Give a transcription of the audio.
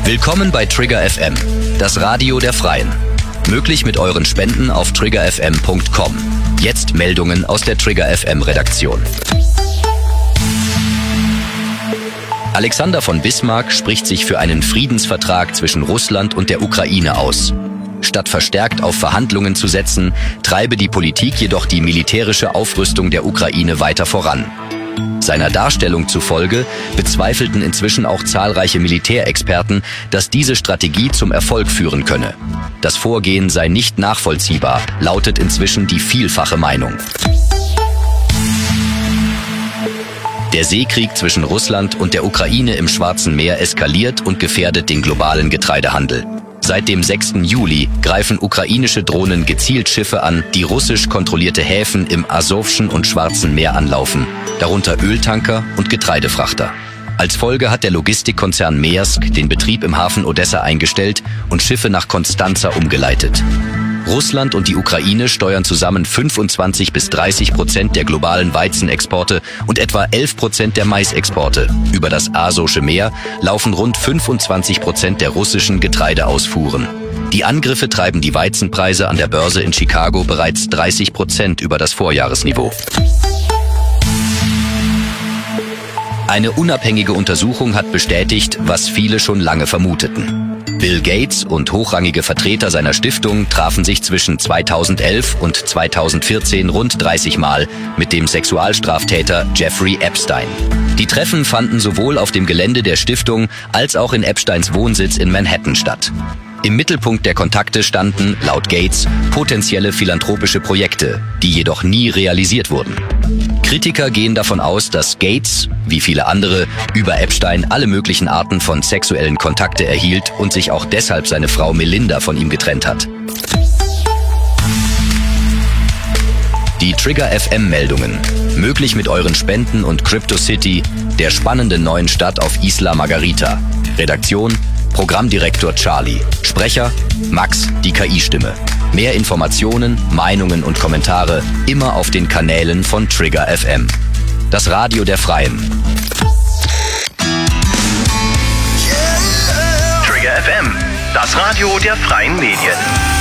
Willkommen bei Trigger FM, das Radio der Freien. Möglich mit euren Spenden auf triggerfm.com. Jetzt Meldungen aus der Trigger FM Redaktion. Alexander von Bismarck spricht sich für einen Friedensvertrag zwischen Russland und der Ukraine aus. Statt verstärkt auf Verhandlungen zu setzen, treibe die Politik jedoch die militärische Aufrüstung der Ukraine weiter voran. Seiner Darstellung zufolge bezweifelten inzwischen auch zahlreiche Militärexperten, dass diese Strategie zum Erfolg führen könne. Das Vorgehen sei nicht nachvollziehbar, lautet inzwischen die vielfache Meinung. Der Seekrieg zwischen Russland und der Ukraine im Schwarzen Meer eskaliert und gefährdet den globalen Getreidehandel. Seit dem 6. Juli greifen ukrainische Drohnen gezielt Schiffe an, die russisch kontrollierte Häfen im Asowschen und Schwarzen Meer anlaufen, darunter Öltanker und Getreidefrachter. Als Folge hat der Logistikkonzern Maersk den Betrieb im Hafen Odessa eingestellt und Schiffe nach Konstanza umgeleitet. Russland und die Ukraine steuern zusammen 25-30% der globalen Weizenexporte und etwa 11% der Maisexporte. Über das Asowsche Meer laufen rund 25% der russischen Getreideausfuhren. Die Angriffe treiben die Weizenpreise an der Börse in Chicago bereits 30% über das Vorjahresniveau. Eine unabhängige Untersuchung hat bestätigt, was viele schon lange vermuteten. Bill Gates und hochrangige Vertreter seiner Stiftung trafen sich zwischen 2011 und 2014 rund 30 Mal mit dem Sexualstraftäter Jeffrey Epstein. Die Treffen fanden sowohl auf dem Gelände der Stiftung als auch in Epsteins Wohnsitz in Manhattan statt. Im Mittelpunkt der Kontakte standen, laut Gates, potenzielle philanthropische Projekte, die jedoch nie realisiert wurden. Kritiker gehen davon aus, dass Gates, wie viele andere, über Epstein alle möglichen Arten von sexuellen Kontakte erhielt und sich auch deshalb seine Frau Melinda von ihm getrennt hat. Die Trigger FM Meldungen. Möglich mit euren Spenden und CryptoCity, der spannenden neuen Stadt auf Isla Margarita. Redaktion: Programmdirektor Charlie. Sprecher: Max, die KI-Stimme. Mehr Informationen, Meinungen und Kommentare immer auf den Kanälen von Trigger FM. Das Radio der Freien. Trigger FM, das Radio der freien Medien.